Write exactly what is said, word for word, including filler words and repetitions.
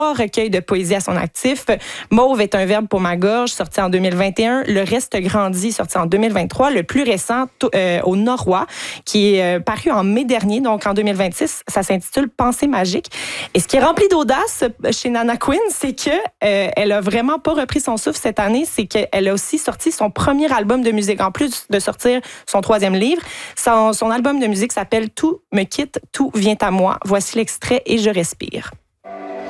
recueil de poésie à son actif. Mauve est un verbe pour ma gorge, sorti en deux mille vingt et un. Le reste grandit, sorti en deux mille vingt-trois. Le plus récent, euh, au Norrois, qui est euh, paru en mai dernier, donc en deux mille vingt-six. Ça s'intitule Pensée magique. Et ce qui est rempli d'audace chez Nana Quinn, c'est que euh, elle a vraiment pas repris son souffle cette année. C'est qu'elle a aussi sorti son premier album de musique, en plus de sortir son troisième livre. Son, son album de musique s'appelle Tout me quitte, tout vient à moi. Voici l'extrait et je respire.